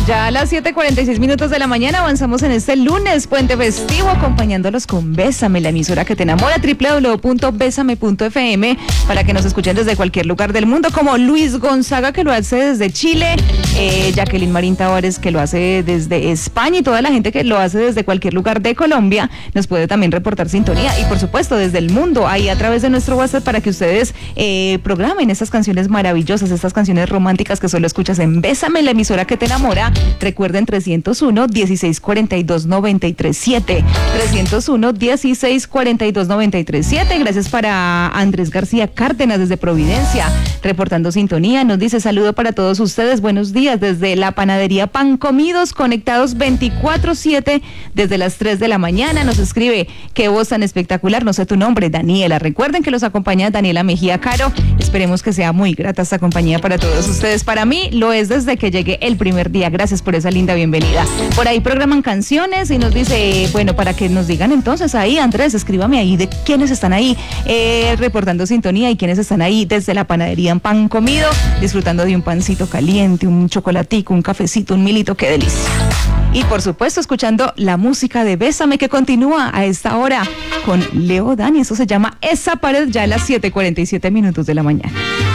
Ya a las 7:46 de la mañana avanzamos en este lunes, puente festivo, acompañándolos con Bésame, la emisora que te enamora, www.besame.fm, para que nos escuchen desde cualquier lugar del mundo, como Luis Gonzaga, que lo hace desde Chile, Jacqueline Marín Tavares, que lo hace desde España, y toda la gente que lo hace desde cualquier lugar de Colombia, nos puede también reportar sintonía, y por supuesto desde el mundo, ahí a través de nuestro WhatsApp, para que ustedes programen estas canciones maravillosas, estas canciones románticas que solo escuchas en Bésame, la emisora que te enamora. Recuerden 301-1642-937, 301-1642-937. Gracias para Andrés García Cárdenas desde Providencia, reportando sintonía. Nos dice: saludo para todos ustedes, buenos días desde la panadería Pan Comidos, conectados 24/7 desde las 3 de la mañana. Nos escribe: qué voz tan espectacular, no sé tu nombre, Daniela. Recuerden que los acompaña Daniela Mejía Caro. Esperemos que sea muy grata esta compañía para todos ustedes. Para mí lo es desde que llegué el primer día. Gracias por esa linda bienvenida. Por ahí programan canciones y nos dice, bueno, para que nos digan entonces ahí, Andrés, escríbame ahí de quiénes están ahí reportando sintonía y quiénes están ahí desde la panadería en Pan Comido, disfrutando de un pancito caliente, un chocolatico, un cafecito, un milito, qué delicia. Y por supuesto escuchando la música de Bésame, que continúa a esta hora con Leo Dan, y eso se llama Esa Pared, ya a las 7:47 de la mañana.